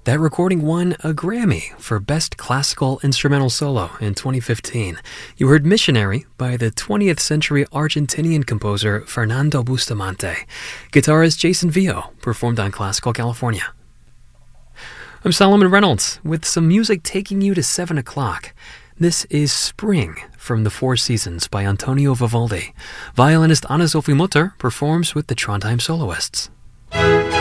That recording won a Grammy for Best Classical Instrumental Solo in 2015. You heard Missionary by the 20th century Argentinian composer Fernando Bustamante. Guitarist Jason Vio performed on Classical California. I'm Solomon Reynolds with some music taking you to 7 o'clock. This is Spring from the Four Seasons by Antonio Vivaldi. Violinist Anna-Sophie Mutter performs with the Trondheim Soloists.